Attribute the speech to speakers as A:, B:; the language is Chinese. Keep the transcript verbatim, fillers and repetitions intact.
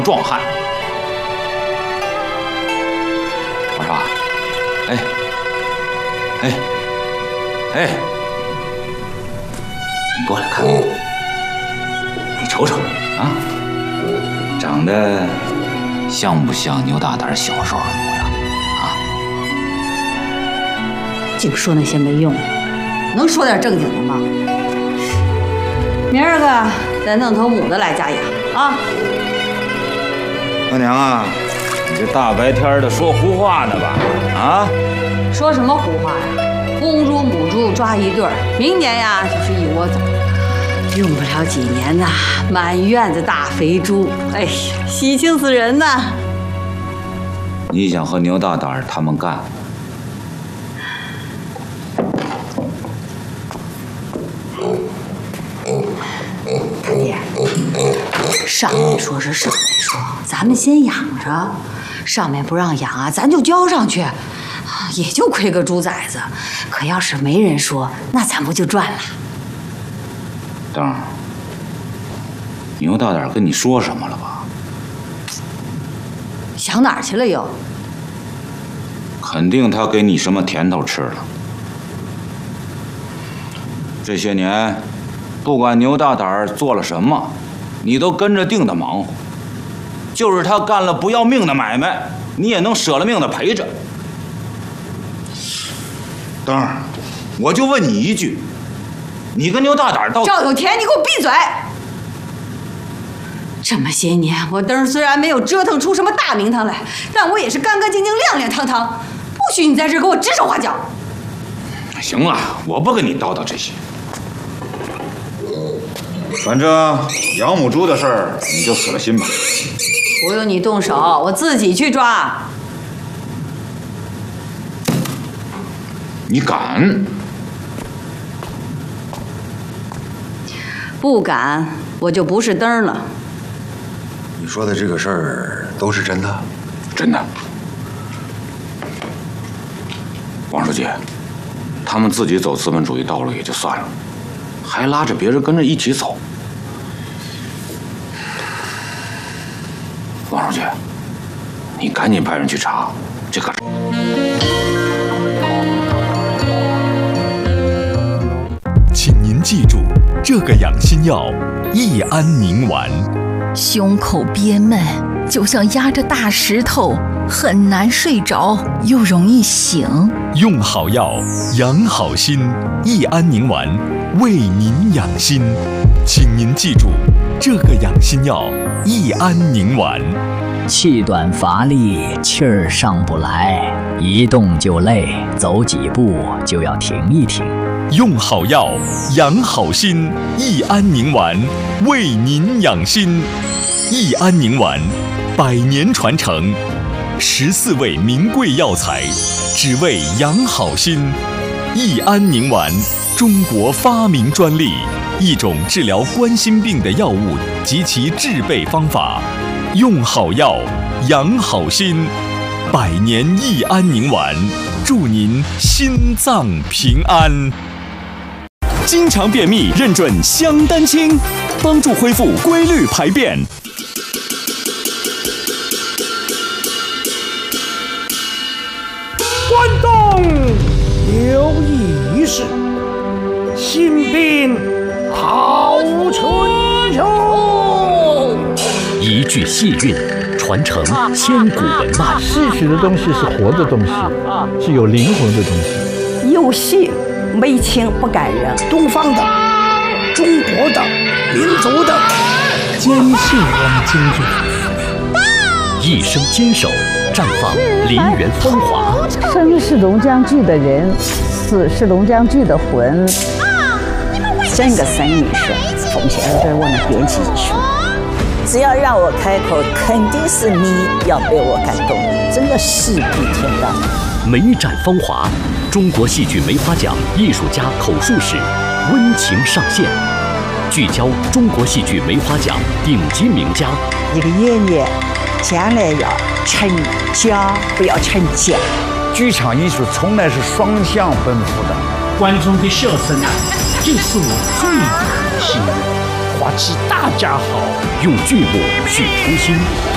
A: 壮汉。我说，哎，哎，哎，你过来看看，你瞅瞅啊，长得像不像牛大胆小时候的模样啊？
B: 净说那些没用的，能说点正经的吗？明儿个再弄头母的来家养啊！
A: 额娘啊，你这大白天的说胡话呢吧？啊？
B: 说什么胡话呀？公猪母猪抓一对儿，明年呀就是一窝枣，用不了几年呐，满院子大肥猪，哎呀，喜庆死人呐！
A: 你想和牛大胆他们干？
B: 爹，上面说是上面说，咱们先养着，上面不让养啊，咱就交上去，也就亏个猪崽子。可要是没人说，那咱不就赚了？
A: 灯儿，牛大胆跟你说什么了吧？
B: 想哪儿去了又？
A: 肯定他给你什么甜头吃了。这些年，不管牛大胆做了什么，你都跟着定的忙活。就是他干了不要命的买卖，你也能舍了命的陪着。灯儿，我就问你一句，你跟牛大胆到……
B: 赵有田，你给我闭嘴！这么些年，我灯儿虽然没有折腾出什么大名堂来，但我也是干干净净、亮亮堂堂，不许你在这儿给我指手画脚。
A: 行了，我不跟你叨叨这些。反正养母猪的事儿，你就死了心吧。
B: 不用你动手，我自己去抓。
A: 你敢？
B: 不敢，我就不是灯儿了。
C: 你说的这个事儿都是真的？
A: 真的。王书记，他们自己走资本主义道路也就算了，还拉着别人跟着一起走。王书记，你赶紧派人去查这个。
D: 请您记住，这个养心药益安宁丸。
E: 胸口憋闷，就像压着大石头，很难睡着，又容易醒。
D: 用好药，养好心，益安宁丸为您养心。请您记住，这个养心药益安宁丸。
F: 气短乏力，气儿上不来，一动就累，走几步就要停一停。
D: 用好药，养好心，益安宁丸为您养心。益安宁丸，百年传承，十四味名贵药材，只为养好心。益安宁丸，中国发明专利，一种治疗冠心病的药物及其制备方法。用好药，养好心，百年益安宁丸，祝您心脏平安。经常便秘认准香丹清，帮助恢复规律排便。
G: 关东有义士，新兵好春秋。
H: 一句戏韵，传承千古文脉。
I: 戏曲的东西是活的东西，是有灵魂的东西。
J: 有戏没情不感人。
G: 东方的、中国的、民族的，
I: 坚信我们京剧。
H: 一生坚守，绽放梨园风华。
J: 生是龙江剧的人，死是龙江剧的魂。整个生意是奉献给我们编辑艺术。只要让我开口，肯定是你要被我感动，真的戏比天大。
H: 梅展风华，中国戏剧梅花奖艺术家口述史温情上线，聚焦中国戏剧梅花奖顶级名家。
J: 一个演员将来要成家，不要成家。
K: 剧场艺术从来是双向奔赴的，
G: 观众的笑声啊，就是我最大的心愿。话题大家好，
H: 用剧目续初心。